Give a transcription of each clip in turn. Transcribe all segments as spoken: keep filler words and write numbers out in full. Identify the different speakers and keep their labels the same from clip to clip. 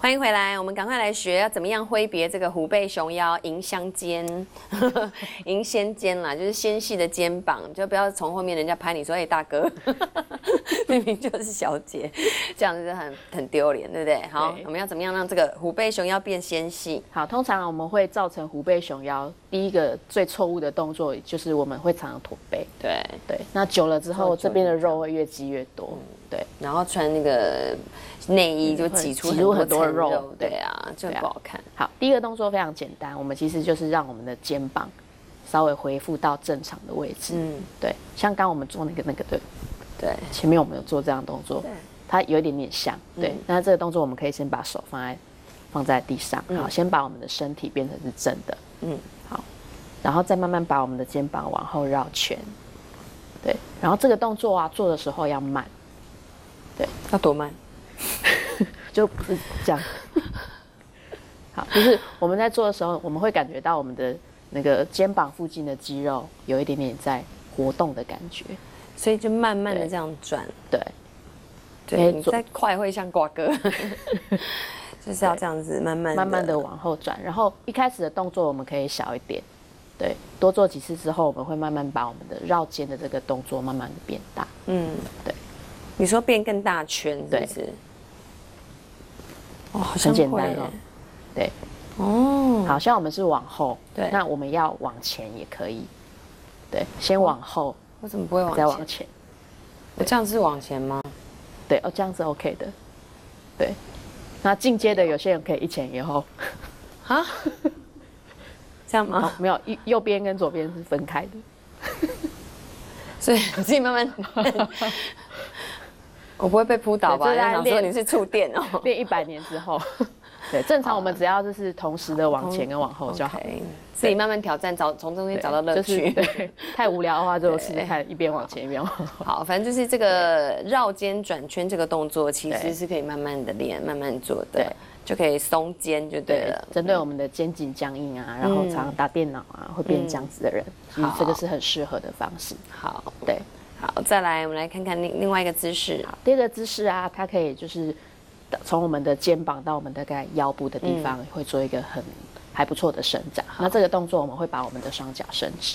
Speaker 1: 欢迎回来，我们赶快来学要怎么样挥别这个虎背熊腰、迎香肩、迎仙肩啦，就是纤细的肩膀，就不要从后面人家拍你说：“哎，大哥，明明就是小姐，这样子很很丢脸，对不对？”好，我们要怎么样让这个虎背熊腰变纤细？
Speaker 2: 好，通常我们会造成虎背熊腰，第一个最错误的动作就是我们会常常驼背。
Speaker 1: 对
Speaker 2: 对，那久了之后，这边的肉会越积越多。嗯、对，
Speaker 1: 然后穿那个内衣就挤出很多很多肉，肉对啊，就不好看。
Speaker 2: 好，第一个动作非常简单，我们其实就是让我们的肩膀稍微恢复到正常的位置。嗯，对，像刚我们做那个那个对，
Speaker 1: 对，
Speaker 2: 前面我们有做这样的动作，它有一点点像。对，嗯、那这个动作我们可以先把手放在放在地上，好，先把我们的身体变成是正的。嗯，好，然后再慢慢把我们的肩膀往后绕圈。对，然后这个动作啊，做的时候要慢。对，
Speaker 1: 要多慢？
Speaker 2: 就不是这样。好，就是我们在做的时候，我们会感觉到我们的那个肩膀附近的肌肉有一点点在活动的感觉，
Speaker 1: 所以就慢慢的这样转。
Speaker 2: 对，
Speaker 1: 对，你再快会像瓜哥，就是要这样子慢慢
Speaker 2: 慢慢的往后转。然后一开始的动作我们可以小一点，对，多做几次之后，我们会慢慢把我们的绕肩的这个动作慢慢的变大。嗯，对。
Speaker 1: 你说变更大圈是不是？
Speaker 2: 哦，好像很简单哦。对，哦，好像我们是往后，对，那我们要往前也可以。对，先往后，
Speaker 1: 为什么不会往
Speaker 2: 再往前？
Speaker 1: 我这样是往前吗？
Speaker 2: 对，哦，这样是 OK 的。对，那进阶的有些人可以一前一后。
Speaker 1: 啊？这样吗？
Speaker 2: 没有，右边跟左边是分开的。
Speaker 1: 所以你自己慢慢。我不会被扑倒吧？想说你是触电哦。
Speaker 2: 练一百年之后，对，正常我们只要就是同时的往前跟往后就好。
Speaker 1: 自己慢慢挑战，找从中间找到乐趣。
Speaker 2: 对，太无聊的话就试试看一边往前一边往后。
Speaker 1: 好，反正就是这个绕肩转圈这个动作，其实是可以慢慢的练，慢慢做的，对，就可以松肩就对了。
Speaker 2: 针对我们的肩颈僵硬啊，然后常常打电脑啊会变这样子的人，其实这个是很适合的方式。
Speaker 1: 好，
Speaker 2: 对。
Speaker 1: 好，再来，我们来看看另另外一个姿势。
Speaker 2: 好，第二个姿势啊，它可以就是从我们的肩膀到我们大概腰部的地方，嗯、会做一个很还不错的伸展。那这个动作我们会把我们的双脚伸直，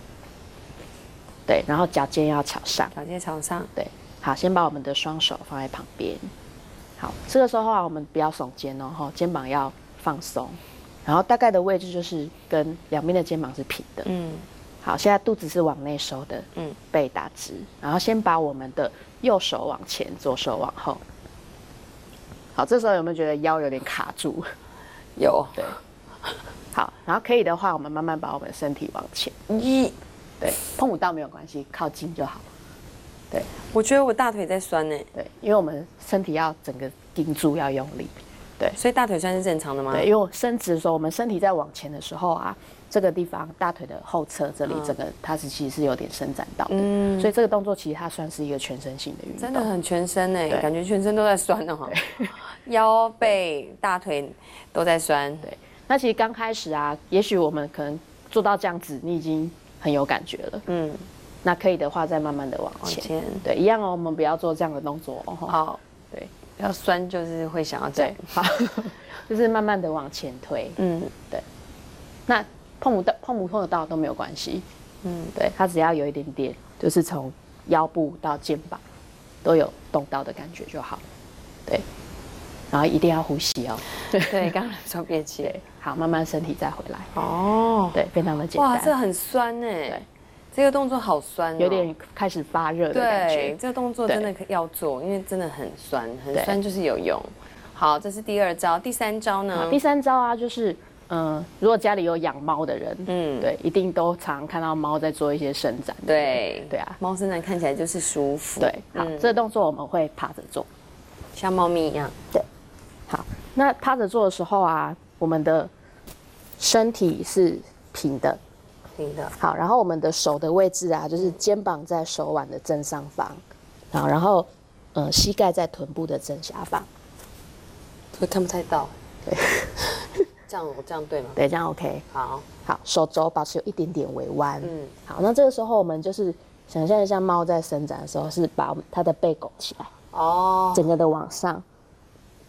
Speaker 2: 对，然后脚尖要朝上，
Speaker 1: 脚尖朝上，
Speaker 2: 对。好，先把我们的双手放在旁边。好，这个时候啊，我们不要耸肩哦，肩膀要放松，然后大概的位置就是跟两边的肩膀是平的，嗯。好，现在肚子是往内收的，嗯，背打直，然后先把我们的右手往前，左手往后。好，这时候有没有觉得腰有点卡住？
Speaker 1: 有，
Speaker 2: 对。好，然后可以的话，我们慢慢把我们的身体往前，一，对，碰不到没有关系，靠近就好。对，
Speaker 1: 我觉得我大腿在酸呢，
Speaker 2: 对，因为我们身体要整个顶住，要用力，对，
Speaker 1: 所以大腿酸是正常的吗？
Speaker 2: 对，因为我伸直的时候，我们身体在往前的时候啊。这个地方大腿的后侧这里，这个它是其实是有点伸展到的，嗯，所以这个动作其实它算是一个全身性的运动，
Speaker 1: 真的很全身哎，感觉全身都在酸哦，腰背大腿都在酸。
Speaker 2: 对，那其实刚开始啊，也许我们可能做到这样子，你已经很有感觉了，嗯，那可以的话再慢慢的往前，对，一样哦，我们不要做这样的动作哦，
Speaker 1: 好，对，要酸就是会想要这样，
Speaker 2: 好，就是慢慢的往前推，嗯，对，那。碰不到、碰不碰得到都没有关系，嗯，对，它只要有一点点，就是从腰部到肩膀都有动到的感觉就好，对，然后一定要呼吸哦，
Speaker 1: 对，刚刚说憋气，
Speaker 2: 好，慢慢身体再回来，哦，对，非常的简单，
Speaker 1: 哇，这很酸哎，对，这个动作好酸，
Speaker 2: 有点开始发热的感觉，
Speaker 1: 对，这个动作真的要做，因为真的很酸，很酸就是有用。好，这是第二招，第三招呢？
Speaker 2: 第三招啊，就是。嗯，如果家里有养猫的人，嗯，对，一定都常常看到猫在做一些伸展。
Speaker 1: 对，
Speaker 2: 对啊，
Speaker 1: 猫伸展看起来就是舒服。
Speaker 2: 对，好，嗯、这个动作我们会趴着做，
Speaker 1: 像猫咪一样。
Speaker 2: 对，好，那趴着做的时候啊，我们的身体是平的，
Speaker 1: 平的。
Speaker 2: 好，然后我们的手的位置啊，就是肩膀在手腕的正上方，好，然后呃，膝盖在臀部的正下方。
Speaker 1: 会看不太到。
Speaker 2: 对。
Speaker 1: 这样我这样对吗？
Speaker 2: 对，这样 OK。
Speaker 1: 好，
Speaker 2: 好，手肘保持有一点点微弯。嗯，好，那这个时候我们就是想象一下猫在伸展的时候，是把它的背拱起来，哦，整个的往上，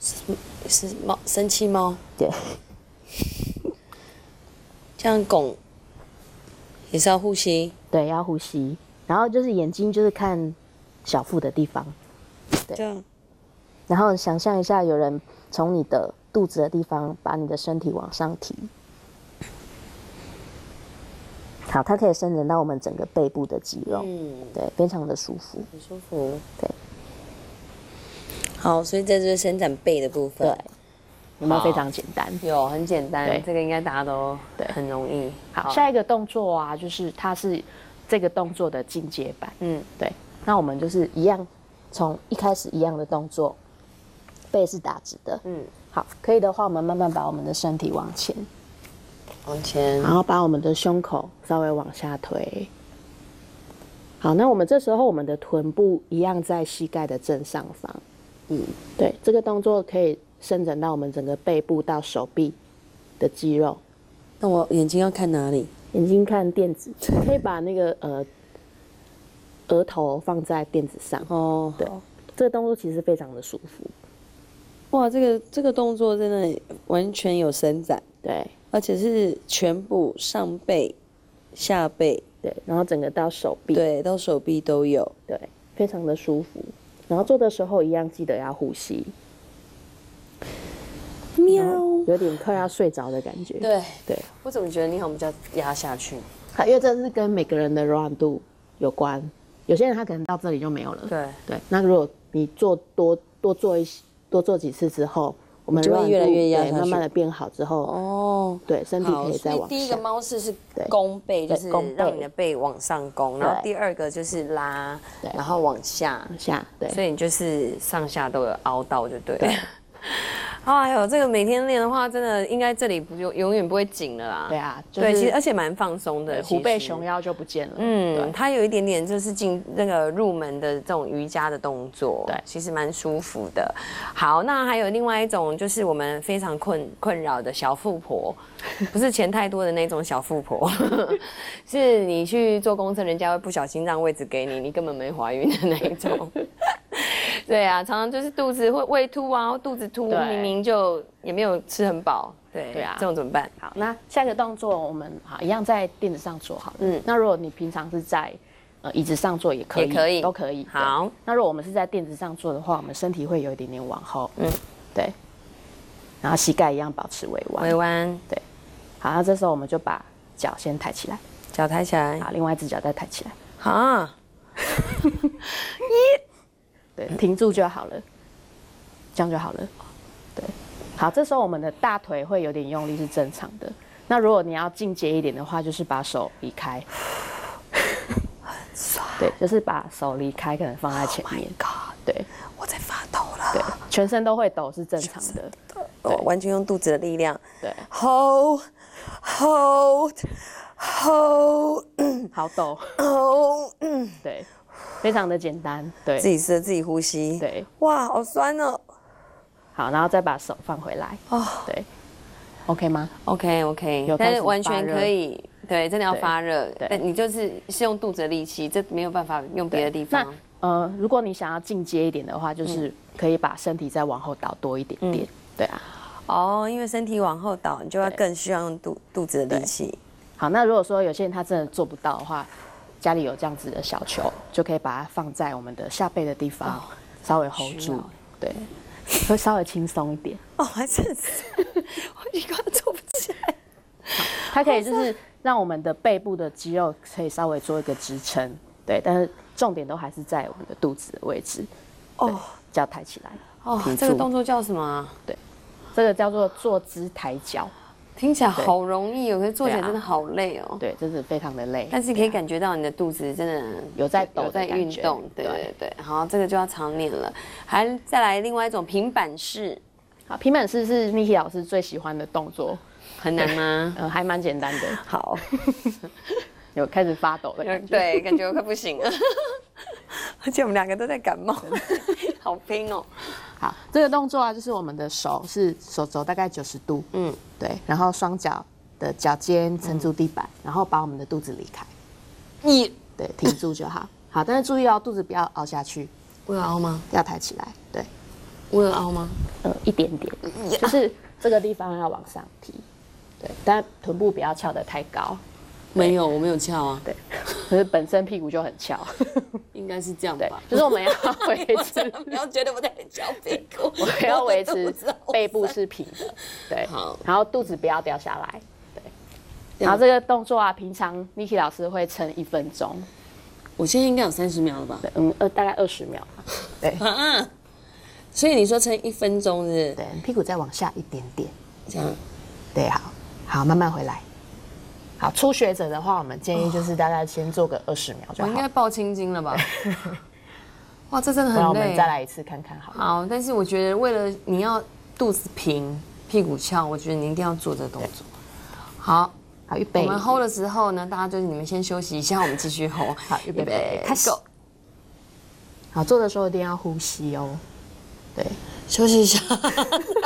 Speaker 1: 是是猫生气猫，
Speaker 2: 对，
Speaker 1: 这样拱也是要呼吸，
Speaker 2: 对，要呼吸，然后就是眼睛就是看小腹的地方，对，
Speaker 1: 这样
Speaker 2: 然后想象一下有人从你的肚子的地方把你的身体往上提。好，它可以伸展到我们整个背部的肌肉，嗯，对，非常的舒服，
Speaker 1: 很舒服。
Speaker 2: 对，
Speaker 1: 好，所以这就是伸展背的部分。
Speaker 2: 对，有没有非常简单？
Speaker 1: 有，很简单，
Speaker 2: 对
Speaker 1: 这个应该大家都
Speaker 2: 对
Speaker 1: 很容易。
Speaker 2: 好，下一个动作啊，就是它是这个动作的进阶版。
Speaker 1: 嗯，
Speaker 2: 对，那我们就是一样，从一开始一样的动作，背是打直的。嗯，好，可以的话，我们慢慢把我们的身体往前。
Speaker 1: 往前，
Speaker 2: 然后把我们的胸口稍微往下推。好，那我们这时候我们的臀部一样在膝盖的正上方。嗯，对，这个动作可以伸展到我们整个背部到手臂的肌肉。
Speaker 1: 那我眼睛要看哪里？
Speaker 2: 眼睛看垫子，可以把那个呃额头放在垫子上。
Speaker 1: 哦，
Speaker 2: 对，这个动作其实非常的舒服。
Speaker 1: 哇，这个这个动作真的完全有伸展。
Speaker 2: 对。
Speaker 1: 而且是全部上背、下背，
Speaker 2: 对，然后整个到手臂，
Speaker 1: 对，到手臂都有，
Speaker 2: 对，非常的舒服。然后做的时候一样记得要呼吸，
Speaker 1: 喵，
Speaker 2: 有点快要睡着的感觉。
Speaker 1: 对
Speaker 2: 对，
Speaker 1: 我怎么觉得你好像比较压下去？
Speaker 2: 好，因为这是跟每个人的柔软度有关，有些人他可能到这里就没有了。
Speaker 1: 对
Speaker 2: 对，那如果你做多多做一些多做几次之后。我们
Speaker 1: 就会越来越压下去，
Speaker 2: 慢慢的变好之后，哦，对，身体可以再往下。
Speaker 1: 第一个猫式是弓背，就是让你的背往上弓，然后第二个就是拉，然后往下
Speaker 2: 下，对，
Speaker 1: 所以你就是上下都有凹到，就对。哎呦，这个每天练的话，真的应该这里不就永远不会紧了啦。
Speaker 2: 对啊，
Speaker 1: 对，其实而且蛮放松的，
Speaker 2: 虎背熊腰就不见了。
Speaker 1: 嗯，它有一点点就是进那个入门的这种瑜伽的动作，
Speaker 2: 对，
Speaker 1: 其实蛮舒服的。好，那还有另外一种就是我们非常困困扰的小富婆，不是钱太多的那种小富婆，是你去坐公车，人家会不小心让位置给你，你根本没怀孕的那一种。对啊，常常就是肚子会胃凸啊，肚子凸，明明就也没有吃很饱。对对啊，这种怎么办？
Speaker 2: 好，那下一个动作我们好一样在垫子上做好了。嗯，那如果你平常是在呃椅子上做也可以，
Speaker 1: 也可以，
Speaker 2: 都可以。
Speaker 1: 好，
Speaker 2: 那如果我们是在垫子上做的话，我们身体会有一点点往后。嗯，对。然后膝盖一样保持微弯。
Speaker 1: 微弯，
Speaker 2: 对。好，那这时候我们就把脚先抬起来，
Speaker 1: 脚抬起来，
Speaker 2: 好，另外一只脚再抬起来。
Speaker 1: 好。
Speaker 2: 对，停住就好了，这样就好了。对，好，这时候我们的大腿会有点用力是正常的。那如果你要进阶一点的话，就是把手离开。对，就是把手离开，可能放在前面。
Speaker 1: Oh my god！
Speaker 2: 对，
Speaker 1: 我在发抖了。
Speaker 2: 对，全身都会抖是正常的。
Speaker 1: 对，完全用肚子的力量。
Speaker 2: 对
Speaker 1: ，hold hold hold，
Speaker 2: 好抖。
Speaker 1: hold，
Speaker 2: 对。非常的简单，对，
Speaker 1: 自己试自己呼吸，
Speaker 2: 对，
Speaker 1: 哇，好酸哦。
Speaker 2: 好，然后再把手放回来，哦，对 ，OK 吗
Speaker 1: ？OK OK，但是完全可以，对，真的要发热，但你就是是用肚子的力气，这没有办法用别的地方。
Speaker 2: 那呃，如果你想要进阶一点的话，就是可以把身体再往后倒多一点点，对啊。
Speaker 1: 哦，因为身体往后倒，你就要更需要用肚肚子的力气。
Speaker 2: 好，那如果说有些人他真的做不到的话，家里有这样子的小球，就可以把它放在我们的下背的地方，哦、稍微 hold 住，对，会稍微轻松一点。
Speaker 1: 哦，还真是，我一个都做不起来。
Speaker 2: 它可以就是让我们的背部的肌肉可以稍微做一个支撑，对，但是重点都还是在我们的肚子的位置。哦，脚抬起来。
Speaker 1: 哦，这个动作叫什么？
Speaker 2: 对，这个叫做坐姿抬脚。
Speaker 1: 听起来好容易哦，可是做起来真的好累哦。
Speaker 2: 对，真是非常的累。
Speaker 1: 但是可以感觉到你的肚子真的
Speaker 2: 有在抖，
Speaker 1: 有在运动。对对对，好，这个就要常练了。还再来另外一种平板式。
Speaker 2: 好，平板式是 Niki 老师最喜欢的动作。
Speaker 1: 很难吗？
Speaker 2: 呃，还蛮简单的。
Speaker 1: 好，
Speaker 2: 有开始发抖的感觉。
Speaker 1: 对，感觉我快不行了。而且我们两个都在感冒，好拼哦。
Speaker 2: 好，这个动作啊，就是我们的手是手肘大概九十度，嗯，对，然后双脚的脚尖撑住地板，然后把我们的肚子离开，
Speaker 1: 一，
Speaker 2: 对，停住就好。好，但是注意哦，肚子不要凹下去。
Speaker 1: 不要凹吗？
Speaker 2: 要抬起来，对。
Speaker 1: 我有凹吗？
Speaker 2: 呃，一点点，就是这个地方要往上提，对，但臀部不要翘得太高。
Speaker 1: 没有，我没有翘啊。
Speaker 2: 对，可是本身屁股就很翘，
Speaker 1: 应该是这样
Speaker 2: 对
Speaker 1: 吧？，
Speaker 2: 就是我们要维持，
Speaker 1: 不要觉得我在翘屁股，
Speaker 2: 我们要维持背部是平的，对，
Speaker 1: 好，
Speaker 2: 然后肚子不要掉下来，对。然后这个动作啊，平常 Niki 老师会撑一分钟，
Speaker 1: 我现在应该有三十秒了吧？
Speaker 2: 对，嗯，呃，大概二十秒吧，对。
Speaker 1: 啊，所以你说撑一分钟是不是？
Speaker 2: 对，屁股再往下一点点，
Speaker 1: 这样。
Speaker 2: 对，好，好，慢慢回来。好，初学者的话，我们建议就是大概先做个二十秒就好。
Speaker 1: 我应该抱青筋了吧？哇，这真的
Speaker 2: 那我
Speaker 1: 很累。
Speaker 2: 们再来一次看看好了。
Speaker 1: 好，但是我觉得为了你要肚子平、屁股翘，我觉得你一定要做这个动作。好，
Speaker 2: 好，预备。
Speaker 1: 我们 hold 的时候呢，大家就是你们先休息一下，我们继续 hold。
Speaker 2: 好，预备，开始。
Speaker 1: Go。
Speaker 2: 好，做的时候一定要呼吸哦。对，
Speaker 1: 休息一下。